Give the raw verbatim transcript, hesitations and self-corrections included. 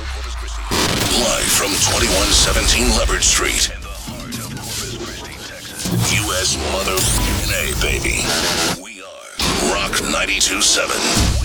Corpus Christi. Live from twenty-one seventeen Leopard Street. In the heart of Corpus Christi, Texas. U S Mother N A, baby. We are Rock ninety-two point seven.